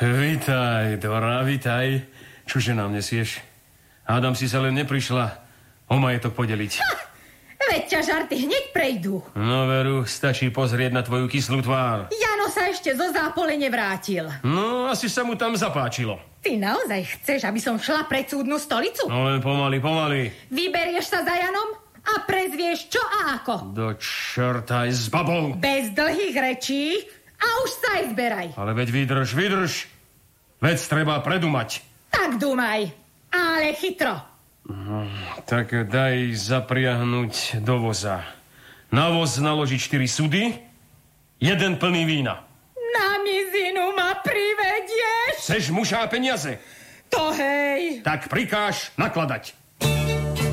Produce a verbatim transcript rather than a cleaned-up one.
Vitaj, Dora, vitaj. Čože nám nesieš? Hádam si sa len neprišla o majetok podeliť. Ha! Veď ťa žarty hneď prejdú. No veru, stačí pozrieť na tvoju kyslú tvár. Jano sa ešte zo zápole nevrátil. No, asi sa mu tam zapáčilo. Ty naozaj chceš, aby som šla pred súdnu stolicu? No len pomaly, pomaly. Vyberieš sa za Janom a prezvieš čo a ako. Do čerta aj s babou. Bez dlhých rečí a už sa aj zberaj. Ale veď vydrž, vydrž. Vec treba predumať. Tak dumaj, ale chytro. No, tak daj zapriahnuť do voza. Na voz naložiť štyri sudy, jeden plný vína. Na mizinu ma privedieš? Chceš muža a peniaze? To hej. Tak prikáž nakladať.